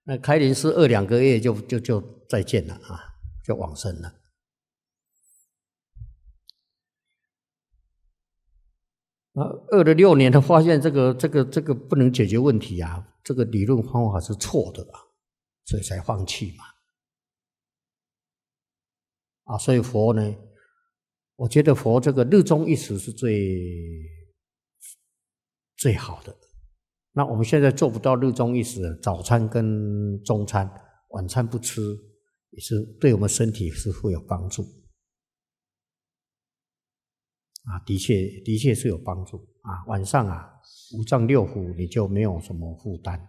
那开林寺2个月就再见了啊，就往生了。2了6年，他发现这个不能解决问题啊，这个理论方法是错的啊，所以才放弃嘛。啊，所以佛呢，我觉得佛这个日中一时是最好的。那我们现在做不到日中一时，早餐跟中餐、晚餐不吃，也是对我们身体是会有帮助。啊，的确是有帮助啊。晚上啊，5脏6腑你就没有什么负担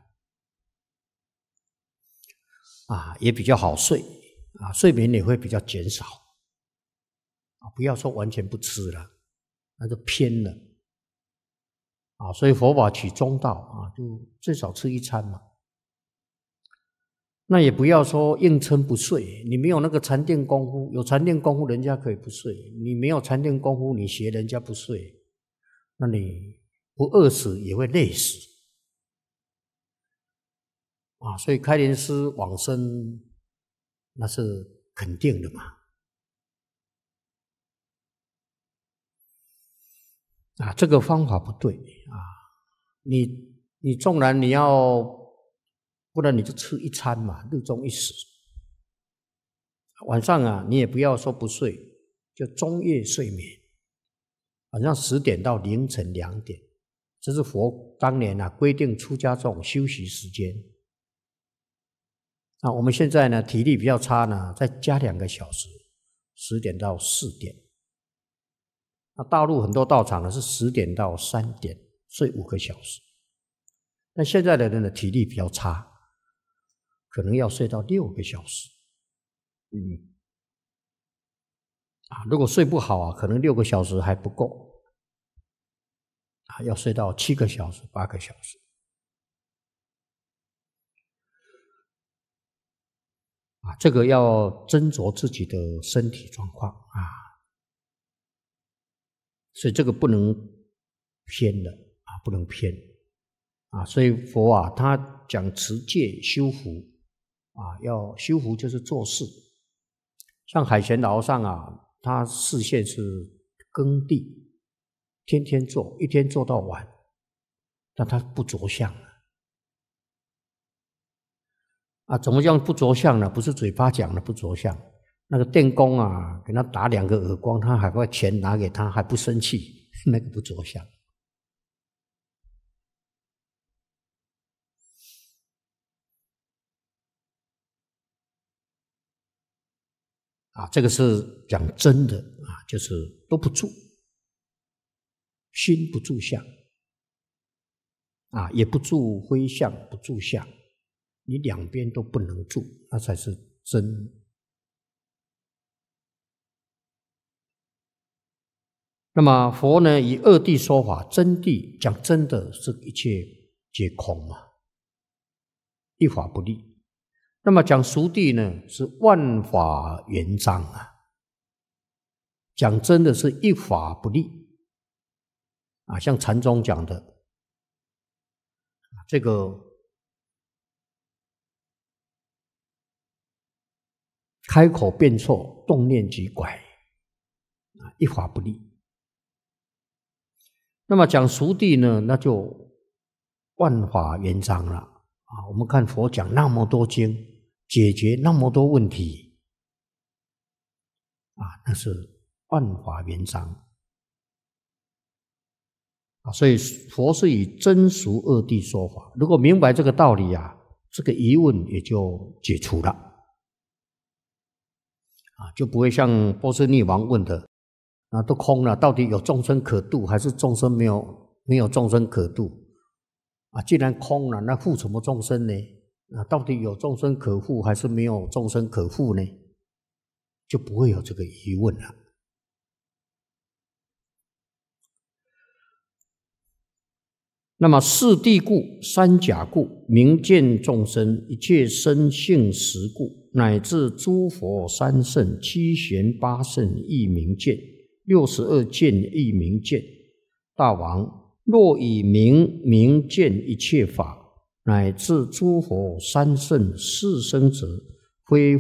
啊，也比较好睡啊，睡眠也会比较减少啊。不要说完全不吃了，那就偏了啊。所以佛法取中道啊，就最少吃1餐嘛。那也不要说硬撑不睡，你没有那个禅定功夫，有禅定功夫人家可以不睡，你没有禅定功夫，你学人家不睡，那你不饿死也会累死啊！所以开林寺往生那是肯定的嘛。啊，这个方法不对啊！你纵然你要，不然你就吃1餐嘛，日中一时。晚上啊，你也不要说不睡，就中夜睡眠，晚上10点到凌晨2点，这是佛当年啊规定出家众休息时间。那我们现在呢，体力比较差呢，再加2个小时，10点到4点。那大陆很多道场呢是10点到3点，睡5个小时。那现在的人的体力比较差，可能要睡到6个小时。如果睡不好啊，可能6个小时还不够啊，要睡到7个小时、8个小时。啊，这个要斟酌自己的身体状况啊，所以这个不能偏的啊，不能偏啊。所以佛啊，他讲持戒修福啊，要修福就是做事。像海贤老和尚啊，他视线是耕地，天天做，一天做到晚，但他不着相啊。怎么样不着相呢？不是嘴巴讲的不着相，那个电工啊，给他打2个耳光，他还把钱拿给他，还不生气，那个不着相。啊，这个是讲真的啊，就是都不住，心不住相啊，也不住非相，不住相，你2边都不能住，那才是真。那么佛呢，以2谛说法，真谛讲真的是一切皆空嘛，一法不立。那么讲俗谛呢，是万法圆彰啊，讲真的是一法不立啊，像禅宗讲的这个开口便错，动念即拐啊，一法不立。那么讲俗谛呢，那就万法圆彰了啊。我们看佛讲那么多经，解决那么多问题啊，那是万法圆彰啊。所以佛是以真俗2谛说法，如果明白这个道理啊，这个疑问也就解除了啊，就不会像波斯匿王问的啊，都空了，到底有众生可度，还是众生没有众生可度啊？既然空了，那护什么众生呢？啊，到底有众生可护，还是没有众生可护呢？就不会有这个疑问了。那么四谛故、三假故、明见众生、一切生性实故，乃至诸佛三圣、七玄八圣亦明见，62见亦明见。大王若以明见一切法， 乃至诸佛三圣四生者，非